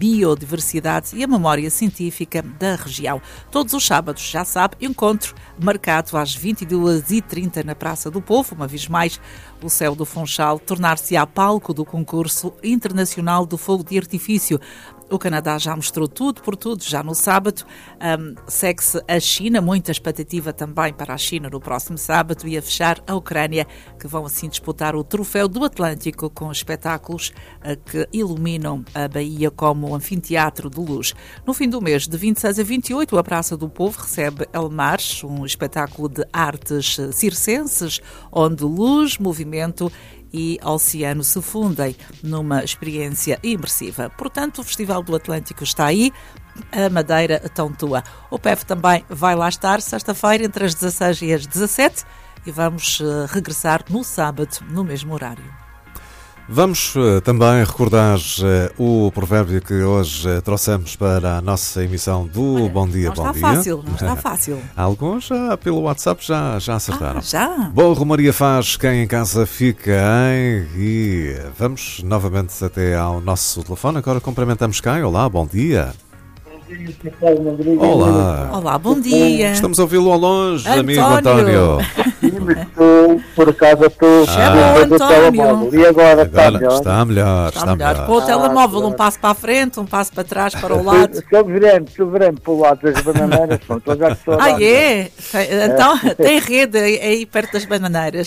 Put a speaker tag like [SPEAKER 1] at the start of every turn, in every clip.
[SPEAKER 1] biodiversidade e a memória científica da região. Todos os sábados, já sabe, encontro marcado às 22h30 na Praça do Povo. Uma vez mais, o Céu do Funchal tornar-se-á palco do concurso internacional do fogo de artifício. O Canadá já mostrou tudo por tudo, já no sábado. Segue-se a China, muita expectativa também para a China no próximo sábado, e a fechar a Ucrânia, que vão assim disputar o Troféu do Atlântico com espetáculos que iluminam a Bahia como um anfiteatro de luz. No fim do mês, de 26 a 28, a Praça do Povo recebe El Mars, um espetáculo de artes circenses, onde luz, movimento e oceano se fundem numa experiência imersiva. Portanto, o Festival do Atlântico está aí, a Madeira tão tua. O PEV também vai lá estar, sexta-feira, entre as 16 e as 17, e vamos regressar no sábado, no mesmo horário.
[SPEAKER 2] Vamos também recordar o provérbio que hoje trouxemos para a nossa emissão do Bom Dia, Bom Dia.
[SPEAKER 1] Não está fácil.
[SPEAKER 2] Alguns já pelo WhatsApp já acertaram.
[SPEAKER 1] Já?
[SPEAKER 2] Boa Romaria faz, quem em casa fica, hein? E vamos novamente até ao nosso telefone. Agora cumprimentamos quem? Olá, bom dia.
[SPEAKER 1] Olá, bom dia.
[SPEAKER 2] Estamos a ouvi-lo ao longe, amigo António.
[SPEAKER 3] Por acaso estou
[SPEAKER 1] do telemóvel.
[SPEAKER 3] E agora
[SPEAKER 2] está melhor.
[SPEAKER 1] Com o telemóvel, um passo para a frente, um passo para trás, para o lado.
[SPEAKER 3] Estou virando para o lado das bananeiras.
[SPEAKER 1] É? Então tem rede aí perto das bananeiras.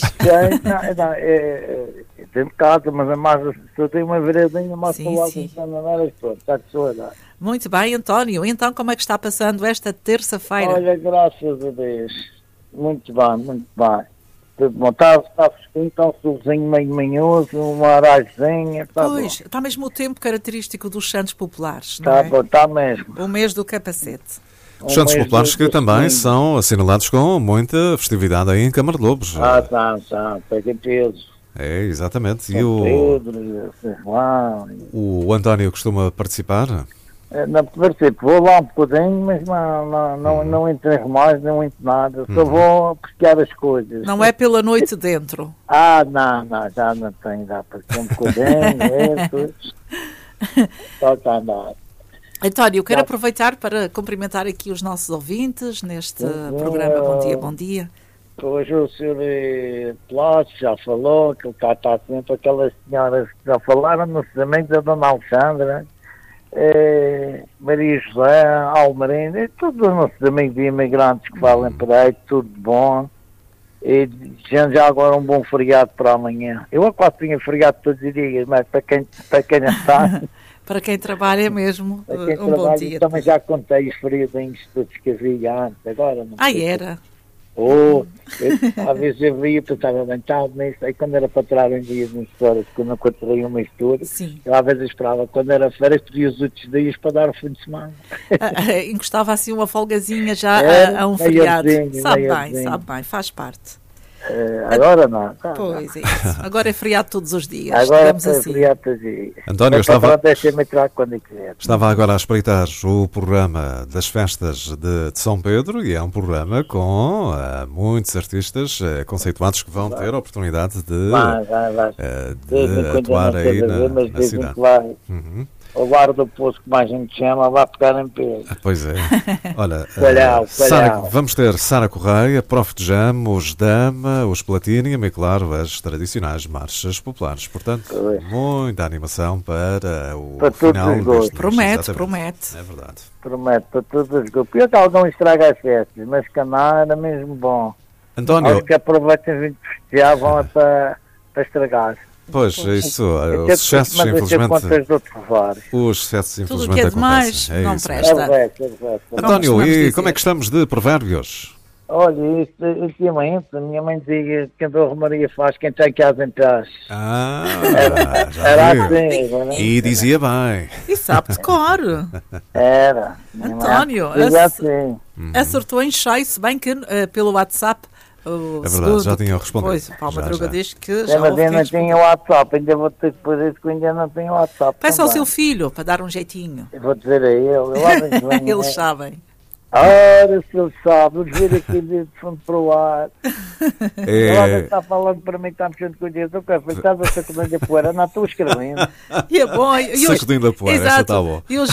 [SPEAKER 3] Tem casa, mas a mais só tem uma veredinha mais para o lado das bananeiras. Pronto, está de soalhar.
[SPEAKER 1] Muito bem, António. Então, como é que está passando esta terça-feira?
[SPEAKER 3] Olha, graças a Deus. Muito bem, muito bem. Tudo bom. Está fresquinho, está um solzinho meio manhoso, uma arazinha.
[SPEAKER 1] Pois, está mesmo o tempo característico dos Santos Populares, não é?
[SPEAKER 3] Bom, está mesmo.
[SPEAKER 1] O mês do capacete.
[SPEAKER 2] Os Santos Populares que também são assinalados com muita festividade aí em Câmara de Lobos.
[SPEAKER 3] São. Pega peso.
[SPEAKER 2] É, exatamente. E o António costuma participar?
[SPEAKER 3] Não participo, vou lá um bocadinho, mas não entro em remais, não entro nada, só vou pescar as coisas.
[SPEAKER 1] Não é pela noite dentro?
[SPEAKER 3] Não, já não tenho, dá para ter um bocadinho, só está a andar.
[SPEAKER 1] António, eu quero aproveitar para cumprimentar aqui os nossos ouvintes neste programa Bom Dia.
[SPEAKER 3] Hoje o Sr. Plácio já falou, que ele está sempre, aquelas senhoras que já falaram no casamento da Dona Alexandra, Maria José, Almarina, todos os nossos amigos e imigrantes que valem por aí, tudo bom. E já agora um bom feriado para amanhã. Eu quase tinha feriado todos os dias, mas para quem não está...
[SPEAKER 1] Para quem trabalha mesmo, bom dia.
[SPEAKER 3] Também já contei os feriadinhos todos que havia antes, agora não sei.
[SPEAKER 1] Era?
[SPEAKER 3] Às vezes eu via, pensava bem, aí quando era para tirar um dia de misturas, quando eu encontrei uma mistura, eu às vezes esperava, quando era férias, pedia os outros dias para dar o fim de semana.
[SPEAKER 1] Encostava assim uma folgazinha já a um feriado. Sabe bem, faz parte.
[SPEAKER 3] Agora não.
[SPEAKER 1] Pois é isso. Agora é feriado todos os dias.
[SPEAKER 3] Agora é feriado todos os dias.
[SPEAKER 2] António, estava agora a espreitar o programa das festas de São Pedro, e é um programa com muitos artistas conceituados que vão ter a oportunidade de atuar aí na cidade.
[SPEAKER 3] O bar do Poço, que mais a gente chama, vai pegar em peso.
[SPEAKER 2] Pois é. Olha,
[SPEAKER 3] Palhau.
[SPEAKER 2] Vamos ter Sara Correia, Prof. Jam, os Dama, os Platinum e, claro, as tradicionais marchas populares. Portanto, muita animação para o final deste mês.
[SPEAKER 1] Promete.
[SPEAKER 2] É verdade.
[SPEAKER 3] Promete para todos os grupos. Eu tal não estraga as festas, mas Caná era mesmo bom.
[SPEAKER 2] António...
[SPEAKER 3] Acho que aproveitem vir festejar, vão para estragar.
[SPEAKER 2] Pois, isso, os excessos, infelizmente, os excessos, infelizmente,
[SPEAKER 1] tudo que é demais não presta.
[SPEAKER 2] António, e como é que estamos de provérbios?
[SPEAKER 3] Olha, isto ultimamente, a minha mãe dizia que a Romaria faz quem tem casa em paz.
[SPEAKER 2] Era assim. E dizia bem.
[SPEAKER 1] E sabe de cor.
[SPEAKER 3] Era.
[SPEAKER 1] António, acertou em cheio, se bem que pelo WhatsApp.
[SPEAKER 2] É verdade, já tinham respondido.
[SPEAKER 1] Pois, o Paulo Madruga diz que já
[SPEAKER 3] mas eu não tinha WhatsApp, ainda vou ter que pôr isso que ainda não tenho WhatsApp.
[SPEAKER 1] Peça ao seu filho para dar um jeitinho.
[SPEAKER 3] Eu vou dizer a ele.
[SPEAKER 1] Eles sabem.
[SPEAKER 3] Ora, se ele sabe, vamos ver aqui de fundo para o ar. Ela está falando para mim, está mexendo com o dedo. Estás a sacudinho da poeira? Não, estou escrevendo.
[SPEAKER 1] E é bom.
[SPEAKER 2] Sacudinho da poeira, essa está bom.